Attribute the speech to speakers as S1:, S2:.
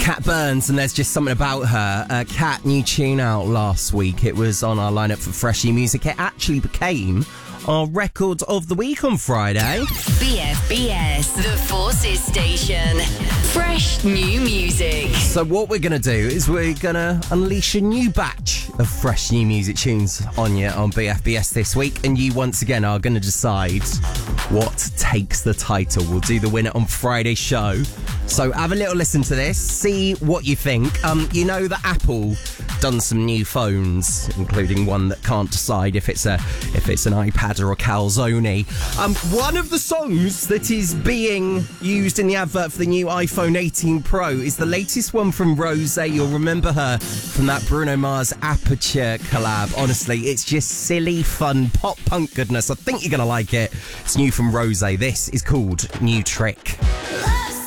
S1: Kat Burns, and There's Just Something About Her. Kat, new tune out last week. It was on our lineup for Fresh New Music. It actually became our record of the week on Friday.
S2: BFBS, the Forces Station. Fresh new music.
S1: So what we're going to do is we're going to unleash a new batch of fresh new music tunes on you on BFBS this week, and you once again are going to decide what takes the title. We'll do the winner on Friday's show. So have a little listen to this, see what you think. You know that Apple done some new phones, including one that can't decide if it's an iPad or a calzone. One of the songs that is being used in the advert for the new iPhone 18 Pro is the latest one from Rosé. You'll remember her from that Bruno Mars Aperture collab. Honestly, it's just silly, fun, pop punk goodness. I think you're going to like it. It's new from Rosé. This is called New Trick.